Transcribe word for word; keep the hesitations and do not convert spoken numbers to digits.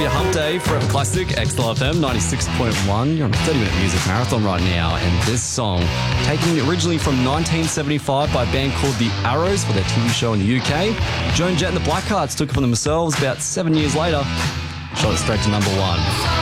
your hump day, Forever Classic, X L F M ninety-six point one. You're on a thirty-minute music marathon right now, and this song, taken originally from nineteen seventy-five by a band called The Arrows for their T V show in the U K. Joan Jett and the Blackhearts took it from themselves about seven years later, shot it straight to number one.